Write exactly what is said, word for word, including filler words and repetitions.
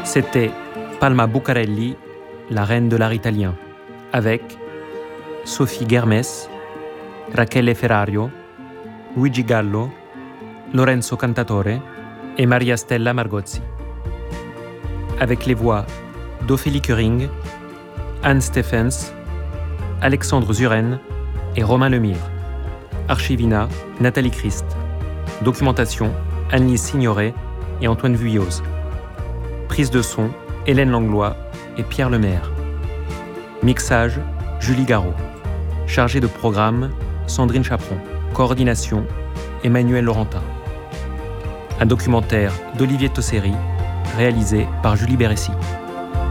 C'était Palma Bucarelli, la reine de l'art italien, avec Sophie Guermes, Rachele Ferrario, Luigi Gallo, Lorenzo Cantatore et Maria Stella Margozzi. Avec les voix d'Ophélie Curing, Anne Stephens, Alexandre Zuren et Romain Lemire. Archivina, Nathalie Christ. Documentation, Anne-Lise Signoret et Antoine Vuilloz. Prise de son, Hélène Langlois et Pierre Lemaire. Mixage, Julie Garot. Chargée de programme, Sandrine Chaperon. Coordination, Emmanuel Laurentin. Un documentaire d'Olivier Tosseri, réalisé par Julie Bérécy.